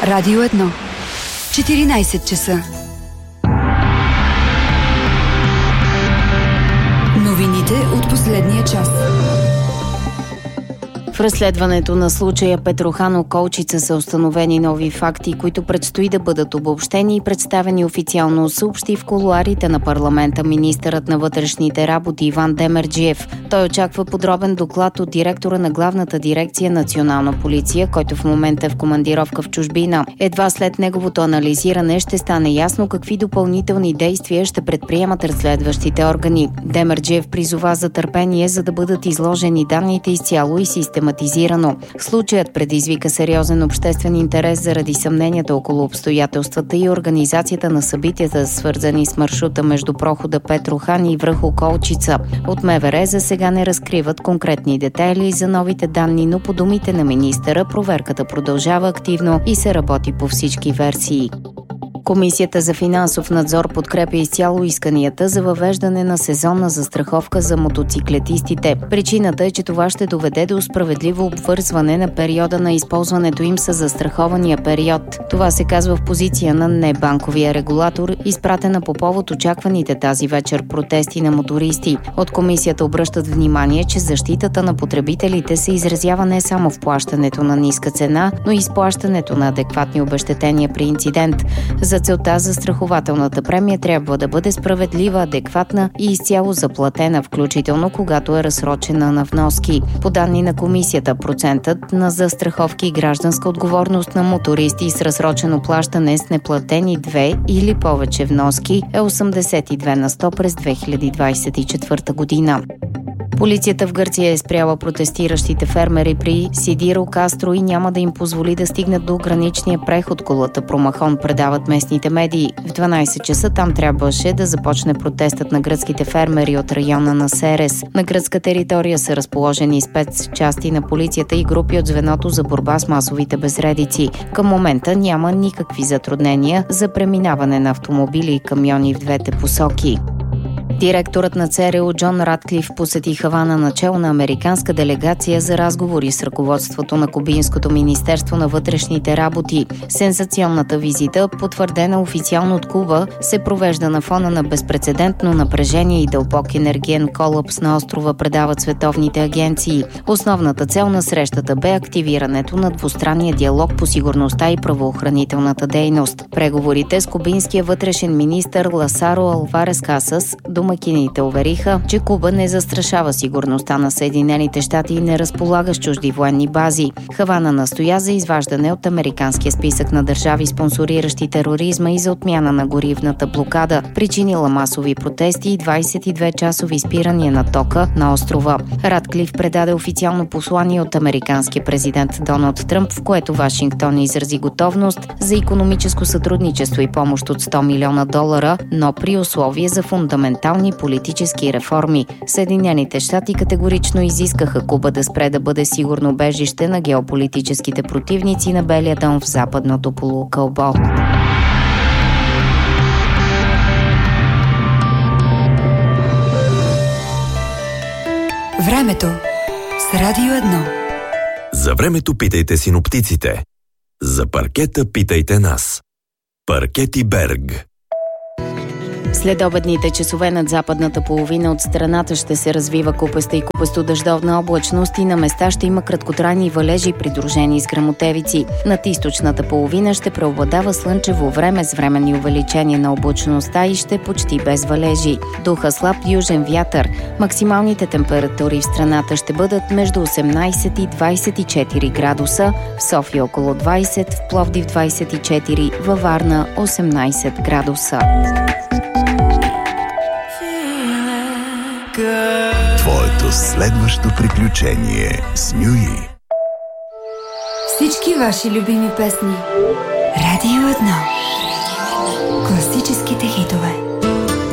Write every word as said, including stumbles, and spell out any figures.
Радио едно. четиринайсет часа. Новините от последния час. В разследването на случая Петрохан Околчица са установени нови факти, които предстои да бъдат обобщени и представени официално, съобщи в кулоарите на парламента министърът на вътрешните работи Иван Демерджиев. Той очаква подробен доклад от директора на главната дирекция Национална полиция, който в момента е в командировка в чужбина. Едва след неговото анализиране ще стане ясно какви допълнителни действия ще предприемат разследващите органи. Демерджиев призова за търпение, за да бъдат изложени данните изцяло и систематизирано. Случаят предизвика сериозен обществен интерес заради съмненията около обстоятелствата и организацията на събитията, свързани с маршрута между прохода Петрохан и връх Околчица. От МВР за сега не разкриват конкретни детайли за новите данни, но по думите на министъра проверката продължава активно и се работи по всички версии. Комисията за финансов надзор подкрепя изцяло исканията за въвеждане на сезонна застраховка за мотоциклетистите. Причината е, че това ще доведе до справедливо обвързване на периода на използването им с застрахования период. Това се казва в позиция на небанковия регулатор, изпратена по повод очакваните тази вечер протести на мотористи. От комисията обръщат внимание, че защитата на потребителите се изразява не само в плащането на ниска цена, но и изплащането на адекватни обезщетения при инцидент. За целта застрахователната премия трябва да бъде справедлива, адекватна и изцяло заплатена, включително когато е разсрочена на вноски. По данни на комисията, процентът на застраховки и гражданска отговорност на мотористи с разсрочено плащане с неплатени две или повече вноски е осемдесет и две на сто през две хиляди двадесет и четвърта година. Полицията в Гърция е спряла протестиращите фермери при Сидиро Кастро и няма да им позволи да стигнат до граничния преход. Колата Промахон, предават местните медии. В дванайсет часа там трябваше да започне протестът на гръцките фермери от района на Серес. На гръцка територия са разположени спецчасти на полицията и групи от звеното за борба с масовите безредици. Към момента няма никакви затруднения за преминаване на автомобили и камиони в двете посоки. Директорът на ЦРУ Джон Ратклиф посети Хавана начело на американска делегация за разговори с ръководството на Кубинското министерство на вътрешните работи. Сензационната визита, потвърдена официално от Куба, се провежда на фона на безпрецедентно напрежение и дълбок енергиен колапс на острова, предават световните агенции. Основната цел на срещата бе активирането на двустранния диалог по сигурността и правоохранителната дейност. Преговорите с кубинския вътрешен министър Ласаро Алварес Касас домакините увериха, че Куба не застрашава сигурността на Съединените щати и не разполага с чужди военни бази. Хавана настоя за изваждане от американския списък на държави, спонсориращи тероризма, и за отмяна на горивната блокада, причинила масови протести и двадесет и две часови спирания на тока на острова. Ратклиф предаде официално послание от американския президент Доналд Тръмп, в което Вашингтон изрази готовност за икономическо сътрудничество и помощ от сто милиона долара, но при условие за фундаментални политически реформи. Съединените щати категорично изискаха Куба да спре да бъде сигурно убежище на геополитическите противници на Белия дом в западното полукълбо. Времето с Радио едно. За времето питайте синоптиците. За паркета питайте нас. Паркети Берг. Следобедните часове над западната половина от страната ще се развива купеста и купесто-дъждовна облачност и на места ще има краткотрайни валежи, придружени с гръмотевици. Над източната половина ще преобладава слънчево време с временни увеличения на облачността и ще почти без валежи. Духа слаб южен вятър. Максималните температури в страната ще бъдат между осемнайсет и двадесет и четири градуса, в София около двадесет, в Пловдив двадесет и четири, във Варна осемнайсет градуса. Твоето следващо приключение с Нюи. Всички ваши любими песни. Радио едно. Класическите хитове.